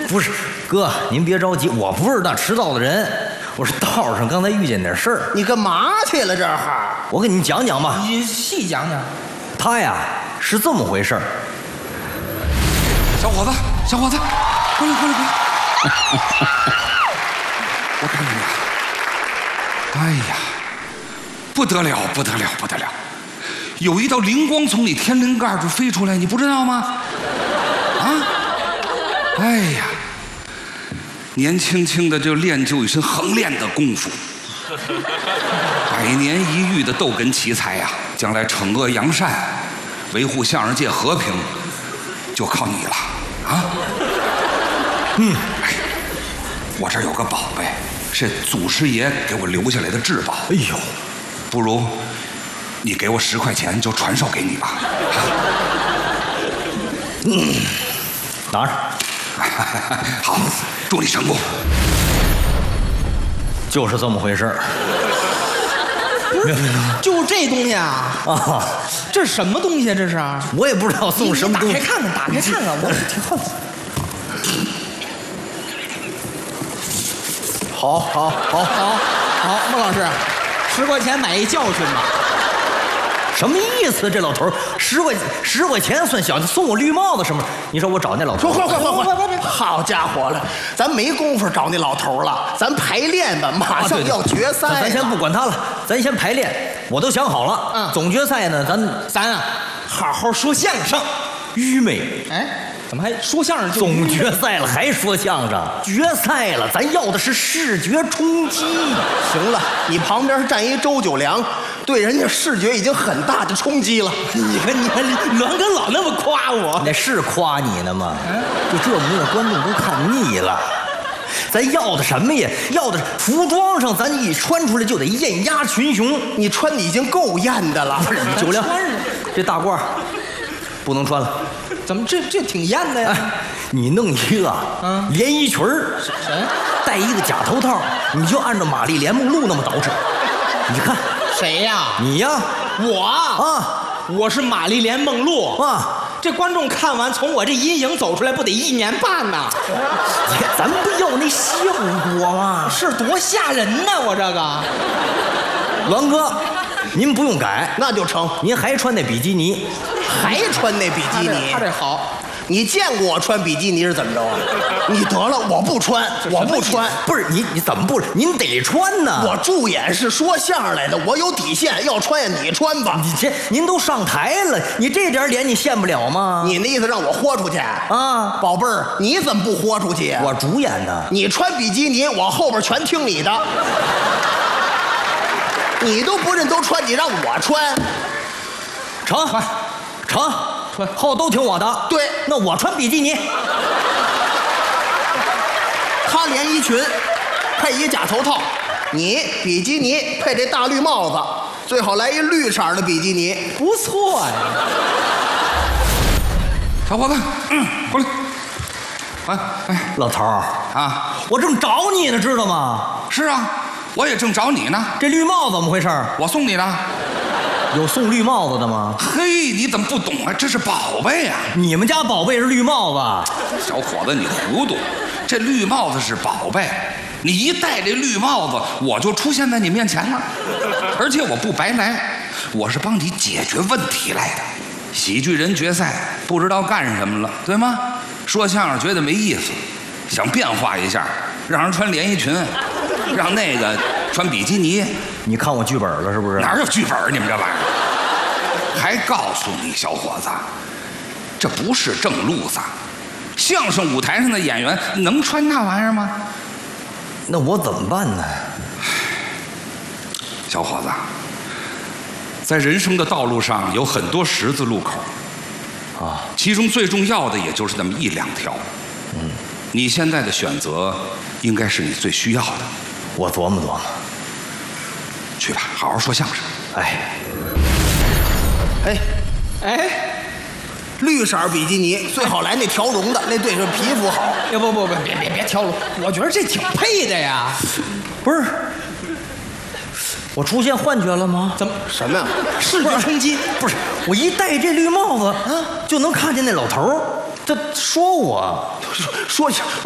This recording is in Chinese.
不是，哥，您别着急，我不是那迟到的人，我是道上刚才遇见点事儿。 你干嘛去了这哈？ 我给你讲讲吧。 你细讲讲。 他呀是这么回事儿。 小伙子，小伙子，过来过来过来！我看看你，哎呀，不得了不得了不得了！有一道灵光从你天灵盖就飞出来，你不知道吗？啊！哎呀，年轻轻的就练就一身横练的功夫，百年一遇的逗哏奇才呀！将来惩恶扬善，维护相声界和平，就靠你了啊！哎，我这儿有个宝贝，是祖师爷给我留下来的至宝。 哎呦， 不如你给我10块钱，就传授给你吧。 拿着。 好，祝你成功。 就是这么回事儿。 就这东西啊？ 啊， 这是什么东西啊？这是？ 我也不知道送什么东西。 打开看看，打开看看，我挺好奇。好，孟老师，10块钱买一教训吧。 什么意思？这老头10块钱算小，送我绿帽子什么？你说我找那老头？ 快！好家伙了，咱没工夫找那老头了，咱排练吧，马上要决赛了。 咱先不管他了，咱先排练。我都想好了，总决赛呢， 咱啊，好好说相声。 愚昧， 哎，怎么还说相声就？ 总决赛了还说相声？决赛了，咱要的是视觉冲击。 行了，你旁边站一周九良，对人家视觉已经很大的冲击了。 你看，栾哥老那么夸我， 那是夸你呢吗？就这模样，观众都看腻了。咱要的什么呀？要的服装上，咱一穿出来就得艳压群雄。 你穿的已经够艳的了。 不是九良，这大褂不能穿了。 怎么这挺艳的呀？ 你弄一个连衣裙儿，戴一个假头套，你就按照玛丽莲梦露那么捯饬。你看谁呀？ 你呀， 我啊，我是玛丽莲梦露啊。 这观众看完从我这阴影走出来，不得1年半呢？ 咱不要那效果吗？ 是多吓人呢！我这个， 栾哥，您不用改， 那就成。 您还穿那比基尼， 还穿那比基尼？ 他这好。 你见过我穿比基尼是怎么着啊？你得了，我不穿，我不穿。 不是你怎么不？您得穿呢。 我助演是说相声来的，我有底线，要穿呀你穿吧。 您都上台了，你这点脸你现不了吗？ 你那意思让我豁出去啊？ 宝贝儿，你怎么不豁出去？ 我主演的。 你穿比基尼，我后边全听你的。你都不认都穿，你让我穿， 成。后都听我的。 对， 那我穿比基尼， 他连衣裙配一假头套，你比基尼配这大绿帽子，最好来一绿色的比基尼， 不错呀。 小伙子，过来。 老头儿啊， 我正找你呢，知道吗？ 是啊，我也正找你呢。 这绿帽怎么回事？ 我送你的。 有送绿帽子的吗？ 嘿，你怎么不懂啊？这是宝贝呀！ 你们家宝贝是绿帽子？ 小伙子，你糊涂！这绿帽子是宝贝，你一戴这绿帽子，我就出现在你面前了。而且我不白来，我是帮你解决问题来的。喜剧人决赛不知道干什么了，对吗？说相声觉得没意思，想变化一下，让人穿连衣裙，让那个穿比基尼。 你看我剧本了是不是？ 哪有剧本？你们这玩意儿，还告诉你小伙子，这不是正路子。相声舞台上的演员能穿那玩意儿吗？ 那我怎么办呢？ 小伙子，在人生的道路上有很多十字路口啊，其中最重要的也就是那么1-2条。你现在的选择应该是你最需要的。 我琢磨琢磨。 去吧，好好说相声。 哎，绿色比基尼最好来那条绒的，那对着皮肤好。 不，别挑绒，我觉得这挺配的呀。 不是，我出现幻觉了吗？ 怎么什么呀？ 视觉冲击？ 不是，我一戴这绿帽子就能看见那老头儿，这说我。